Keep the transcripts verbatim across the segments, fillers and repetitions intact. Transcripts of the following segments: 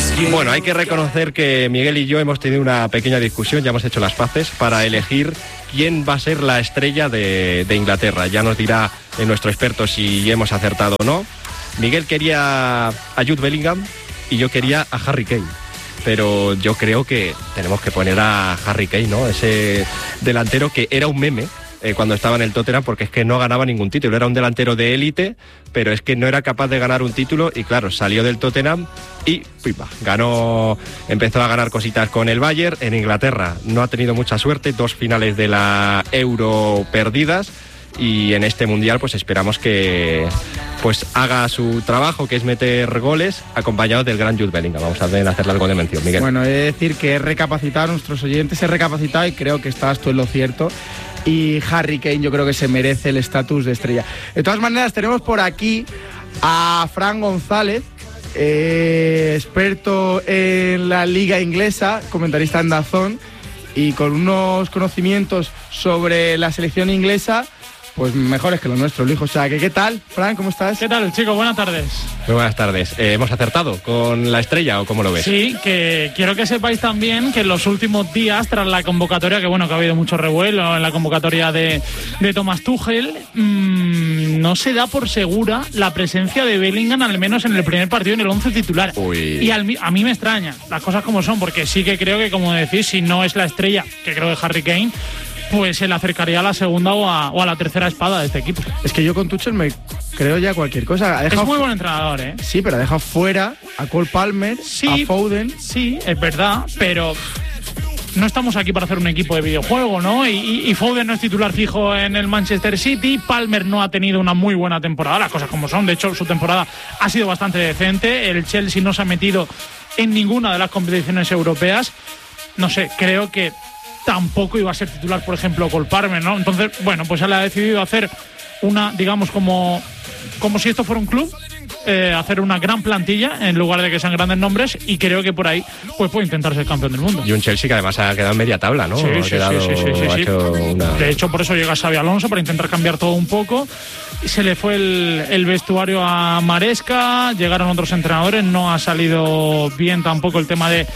Bueno, hay que reconocer que Miguel y yo hemos tenido una pequeña discusión, ya hemos hecho las paces para elegir quién va a ser la estrella de, de Inglaterra. Ya nos dirá eh, nuestro experto si hemos acertado o no. Miguel quería a Jude Bellingham y yo quería a Harry Kane. Pero yo creo que tenemos que poner a Harry Kane, ¿no? Ese delantero que era un meme eh, cuando estaba en el Tottenham, porque es que no ganaba ningún título. Era un delantero de élite, pero es que no era capaz de ganar un título y claro, salió del Tottenham y pipa, ganó, empezó a ganar cositas con el Bayern. En Inglaterra no ha tenido mucha suerte, dos finales de la Euro perdidas. Y en este Mundial pues esperamos que pues haga su trabajo, que es meter goles, acompañado del gran Jude Bellingham. Vamos a ver, hacerle algo de mención, Miguel. Bueno, he de decir que he recapacitado a nuestros oyentes, he recapacitado y creo que estás tú en lo cierto. Y Harry Kane yo creo que se merece el estatus de estrella. De todas maneras, tenemos por aquí a Fran González, eh, experto en la liga inglesa, comentarista en DAZN, y con unos conocimientos sobre la selección inglesa pues mejores que los nuestros, hijo. O sea, que ¿qué tal, Fran? ¿Cómo estás? ¿Qué tal, chico? Buenas tardes. Muy buenas tardes. Eh, ¿Hemos acertado con la estrella o cómo lo ves? Sí, que quiero que sepáis también que en los últimos días, tras la convocatoria, que bueno, que ha habido mucho revuelo en la convocatoria de, de Thomas Tuchel, mmm, no se da por segura la presencia de Bellingham, al menos en el primer partido, en el once titular. Uy. Y al, a mí me extraña, las cosas como son, porque sí que creo que, como decís, si no es la estrella, que creo que Harry Kane, pues se le acercaría a la segunda o a, o a la tercera espada de este equipo. Es que yo con Tuchel me creo ya cualquier cosa. Ha dejado es muy buen entrenador, ¿eh? Sí, pero ha dejado fuera a Cole Palmer, sí, a Foden. Sí, es verdad, pero no estamos aquí para hacer un equipo de videojuego, ¿no? Y, y, y Foden no es titular fijo en el Manchester City. Palmer no ha tenido una muy buena temporada, las cosas como son. De hecho, su temporada ha sido bastante decente. El Chelsea no se ha metido en ninguna de las competiciones europeas. No sé, creo que tampoco iba a ser titular, por ejemplo, Cole Palmer, ¿no? Entonces, bueno, pues él ha decidido hacer una, digamos, como, como si esto fuera un club, eh, hacer una gran plantilla en lugar de que sean grandes nombres, y creo que por ahí pues puede intentar ser campeón del mundo. Y un Chelsea que además ha quedado en media tabla, ¿no? Sí, ha sí, quedado, sí, sí, sí, ha sí. hecho una... De hecho, por eso llega Xabi Alonso, para intentar cambiar todo un poco. Se le fue el, el vestuario a Maresca, llegaron otros entrenadores, no ha salido bien tampoco el tema de,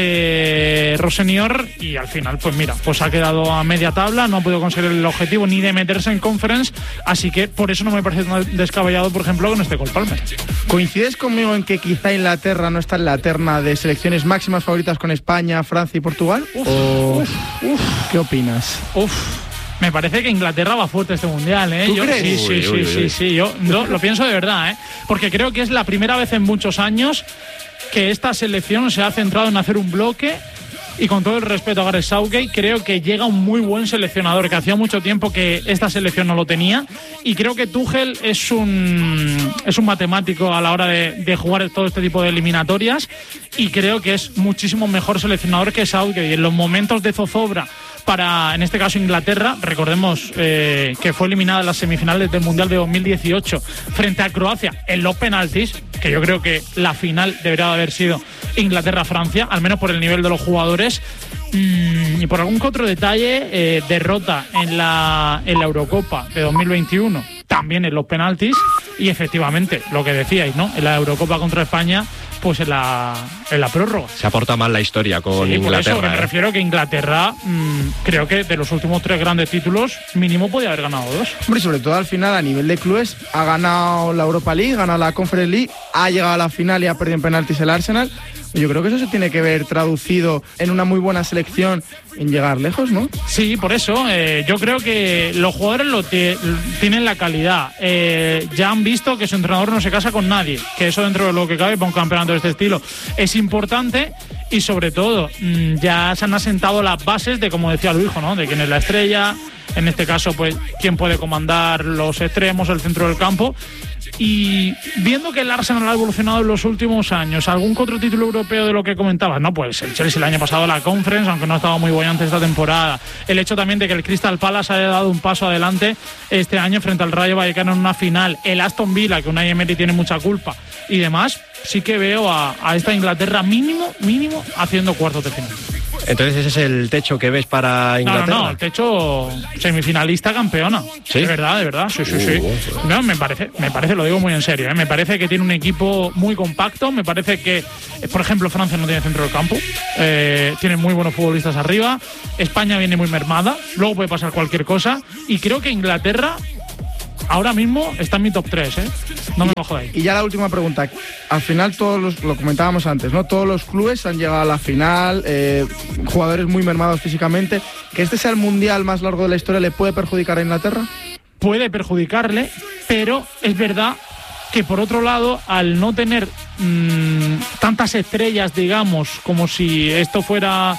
de Rossenior, y al final, pues mira, pues ha quedado a media tabla, no ha podido conseguir el objetivo ni de meterse en Conference, así que por eso no me parece tan descabellado, por ejemplo, con este Cole Palmer. ¿Coincides conmigo en que quizá Inglaterra no está en la terna de selecciones máximas favoritas con España, Francia y Portugal? Uf, ¿O uf, uf. ¿Qué opinas? Uf. Me parece que Inglaterra va fuerte este mundial, ¿eh? ¿Tú yo, crees? Sí, sí, Uy, sí, uy, sí, uy. sí. Yo lo, lo pienso de verdad, ¿eh? Porque creo que es la primera vez en muchos años que esta selección se ha centrado en hacer un bloque. Y con todo el respeto a Gareth Southgate, creo que llega un muy buen seleccionador, que hacía mucho tiempo que esta selección no lo tenía. Y creo que Tuchel es un, es un matemático a la hora de, de jugar todo este tipo de eliminatorias. Y creo que es muchísimo mejor seleccionador que Southgate. Y en los momentos de zozobra para, en este caso, Inglaterra, recordemos eh, que fue eliminada en las semifinales del Mundial de dos mil dieciocho frente a Croacia en los penaltis, que yo creo que la final debería haber sido Inglaterra-Francia, al menos por el nivel de los jugadores. Mm, y por algún que otro detalle, eh, derrota en la, en la Eurocopa de dos mil veintiuno, también en los penaltis, y efectivamente, lo que decíais, ¿no? En la Eurocopa contra España, pues en la, en la prórroga. Se aporta mal la historia con sí, Inglaterra. Por eso que me ¿eh? refiero que Inglaterra, mmm, creo que de los últimos tres grandes títulos, mínimo podía haber ganado dos. Hombre, y sobre todo al final, a nivel de clubes, ha ganado la Europa League, ha ganado la Conference League, ha llegado a la final y ha perdido en penaltis el Arsenal. Yo creo que eso se tiene que ver traducido en una muy buena selección, en llegar lejos, ¿no? Sí, por eso eh, yo creo que los jugadores lo t- tienen la calidad. Eh, ya han visto que su entrenador no se casa con nadie, que eso, dentro de lo que cabe para un campeonato de este estilo, es importante. Y sobre todo, mmm, ya se han asentado las bases de, como decía Luijo, ¿no? De quién es la estrella, en este caso, pues quién puede comandar los extremos, el centro del campo. Y viendo que el Arsenal ha evolucionado en los últimos años, algún otro título europeo de lo que comentabas, no, pues el Chelsea el año pasado la Conference, aunque no ha estado muy bollante esta temporada. El hecho también de que el Crystal Palace haya dado un paso adelante este año frente al Rayo Vallecano en una final, el Aston Villa, que Unai Emery tiene mucha culpa, y demás, sí que veo a, a esta Inglaterra mínimo, mínimo, haciendo cuartos de final. Entonces ese es el techo que ves para Inglaterra. No, no, no, el techo semifinalista campeona. ¿Sí? De verdad, de verdad, sí, sí, sí. Uh, No, me parece, me parece, lo digo muy en serio, ¿eh? Me parece que tiene un equipo muy compacto, me parece que, eh, por ejemplo, Francia no tiene centro del campo, eh, tiene muy buenos futbolistas arriba, España viene muy mermada, luego puede pasar cualquier cosa, y creo que Inglaterra ahora mismo está en mi top tres, ¿eh? No me bajo de ahí. Y ya la última pregunta. Al final, todos los, lo comentábamos antes, ¿no? Todos los clubes han llegado a la final, eh, jugadores muy mermados físicamente. ¿Que este sea el mundial más largo de la historia le puede perjudicar a Inglaterra? Puede perjudicarle, pero es verdad que por otro lado, al no tener mmm, tantas estrellas, digamos, como si esto fuera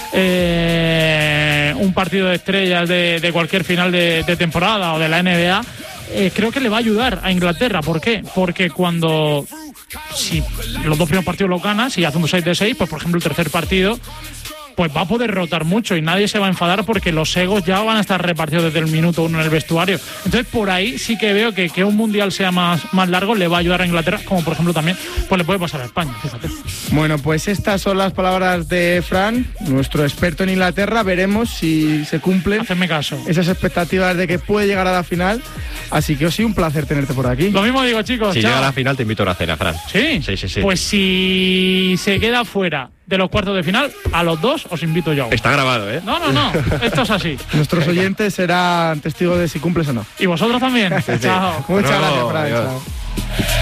eh, un partido de estrellas de, de cualquier final de, de temporada o de la N B A, eh, creo que le va a ayudar a Inglaterra. ¿Por qué? Porque cuando si los dos primeros partidos los ganas y hace un seis de seis, pues por ejemplo el tercer partido pues va a poder rotar mucho y nadie se va a enfadar porque los egos ya van a estar repartidos desde el minuto uno en el vestuario. Entonces por ahí sí que veo que que un mundial sea más, más largo le va a ayudar a Inglaterra, como por ejemplo también pues le puede pasar a España, fíjate. Bueno, pues estas son las palabras de Fran, nuestro experto en Inglaterra. Veremos si se cumplen Hacedme caso. esas expectativas de que puede llegar a la final. Así que, sí, un placer tenerte por aquí. Lo mismo digo, chicos. Si chao. llega a la final te invito a una cena, Fran. ¿Sí? Sí, sí, sí. Pues si se queda fuera de los cuartos de final, a los dos os invito yo. Está grabado, ¿eh? No, no, no. Esto es así. Nuestros oyentes serán testigos de si cumples o no. Y vosotros también. Sí, sí. Chao. Muchas No, gracias, Fran. Dios. Chao.